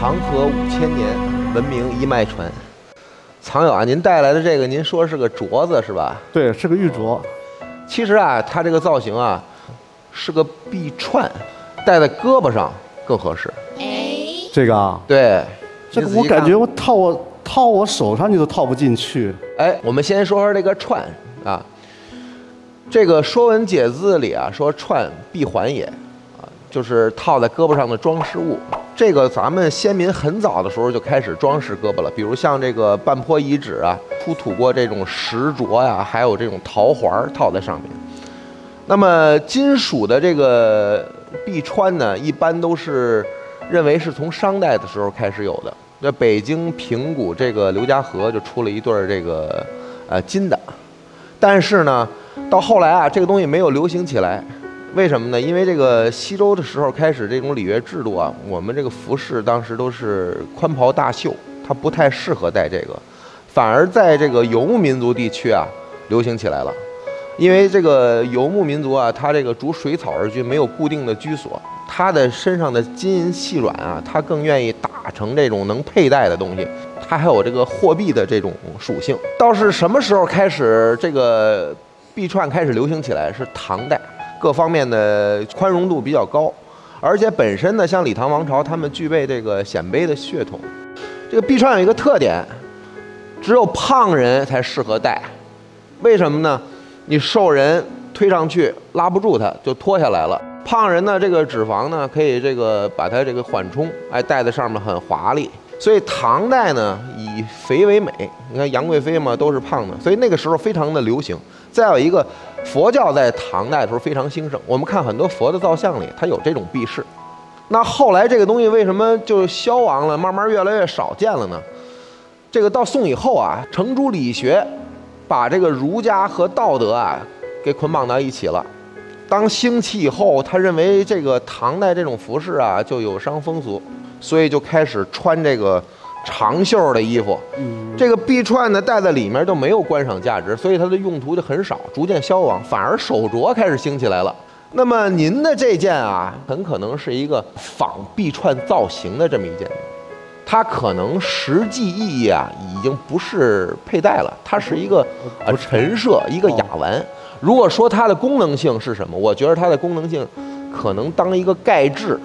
长河5000年，文明一脉传。藏友啊，您带来的这个，您说是个镯子是吧？ 对，是个玉镯。 其实啊，它这个造型啊，是个臂串，戴在胳膊上更合适。 这个啊， 对， 这个我感觉我套我手上去都套不进去。 哎，我们先说说这个串啊，这个《说文解字》里啊说串必环也，啊，就是套在胳膊上的装饰物。这个咱们先民很早的时候就开始装饰胳膊了，比如像这个半坡遗址啊，出土过这种石镯呀，还有这种桃环套在上面。那么金属的这个臂穿呢，一般都是认为是从商代的时候开始有的。那北京平谷这个刘家河就出了一对这个金的，但是呢，到后来啊，这个东西没有流行起来。为什么呢？因为这个西周的时候开始这种礼乐制度啊，我们这个服饰当时都是宽袍大袖，它不太适合戴这个，反而在这个游牧民族地区啊流行起来了。因为这个游牧民族啊，它这个逐水草而居，没有固定的居所，它的身上的金银细软啊，它更愿意打成这种能佩戴的东西，它还有这个货币的这种属性。倒是什么时候开始这个臂串开始流行起来？是唐代。各方面的宽容度比较高，而且本身呢，像李唐王朝，他们具备这个鲜卑的血统。这个臂串有一个特点，只有胖人才适合戴。为什么呢？你瘦人推上去拉不住它，就脱下来了。胖人呢，这个脂肪呢，可以这个把它这个缓冲，哎，戴在上面很华丽。所以唐代呢，以肥为美。你看杨贵妃嘛，都是胖的，所以那个时候非常的流行。再有一个，佛教在唐代的时候非常兴盛，我们看很多佛的造像里，它有这种臂饰。那后来这个东西为什么就消亡了，慢慢越来越少见了呢？这个到宋以后啊，程朱理学把这个儒家和道德啊给捆绑到一起了。当兴起以后，他认为这个唐代这种服饰啊就有伤风俗，所以就开始穿这个长袖的衣服。这个臂串呢戴在里面就没有观赏价值，所以它的用途就很少，逐渐消亡，反而手镯开始兴起来了。那么您的这件啊，很可能是一个仿臂串造型的这么一件，它可能实际意义啊已经不是佩戴了，它是一个陈设，一个雅玩。如果说它的功能性是什么，我觉得它的功能性可能当一个盖制。